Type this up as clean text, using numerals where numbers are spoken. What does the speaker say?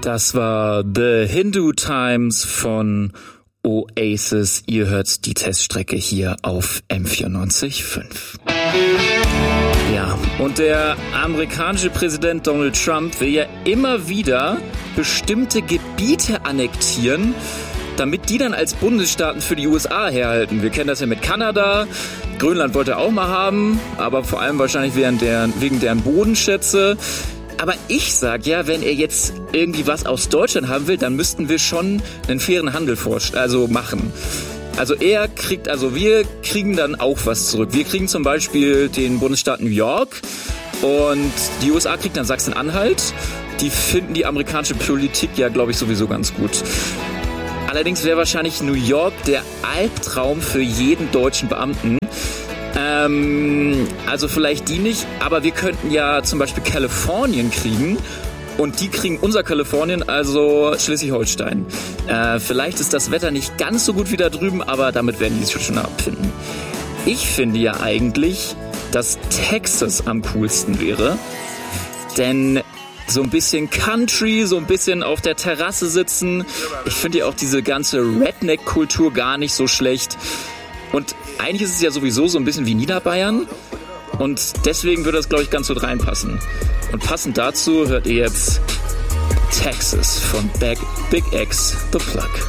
Das war The Hindu Times von Oasis. Ihr hört die Teststrecke hier auf M94.5. Ja, und der amerikanische Präsident Donald Trump will ja immer wieder bestimmte Gebiete annektieren, damit die dann als Bundesstaaten für die USA herhalten. Wir kennen das ja mit Kanada. Grönland wollte er auch mal haben, aber vor allem wahrscheinlich wegen deren Bodenschätze. Aber ich sag ja, wenn er jetzt irgendwie was aus Deutschland haben will, dann müssten wir schon einen fairen Handel machen. Wir kriegen dann auch was zurück. Wir kriegen zum Beispiel den Bundesstaat New York und die USA kriegt dann Sachsen-Anhalt. Die finden die amerikanische Politik ja, glaube ich, sowieso ganz gut. Allerdings wäre wahrscheinlich New York der Albtraum für jeden deutschen Beamten. Also vielleicht die nicht, aber wir könnten ja zum Beispiel Kalifornien kriegen und die kriegen unser Kalifornien, also Schleswig-Holstein. Vielleicht ist das Wetter nicht ganz so gut wie da drüben, aber damit werden die sich schon abfinden. Ich finde ja eigentlich, dass Texas am coolsten wäre, denn so ein bisschen Country, so ein bisschen auf der Terrasse sitzen. Ich finde ja auch diese ganze Redneck-Kultur gar nicht so schlecht. Und eigentlich ist es ja sowieso so ein bisschen wie Niederbayern. Und deswegen würde das, glaube ich, ganz gut reinpassen. Und passend dazu hört ihr jetzt Texas von Big X, The Plug.